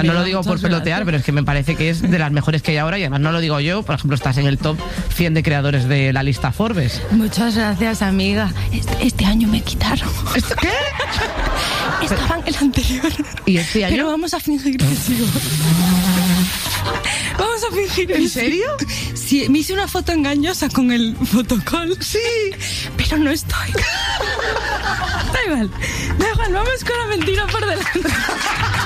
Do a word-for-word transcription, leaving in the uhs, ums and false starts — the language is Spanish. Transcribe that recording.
no lo digo por pelotear, gracias. Pero es que me parece que es de las mejores que hay ahora y además no lo digo yo, por ejemplo, estás en el top cien de creadores de la lista Forbes. Muchas gracias, amiga. Este, este año me quitaron. ¿Qué? Estaba en el anterior. ¿Y este año? Pero vamos a fingir que sigo. Vamos a fingir. ¿En serio? Sí, me hice una foto engañosa con el fotocall. Sí. Pero no estoy. Da igual. Da igual, vamos con la mentira por delante.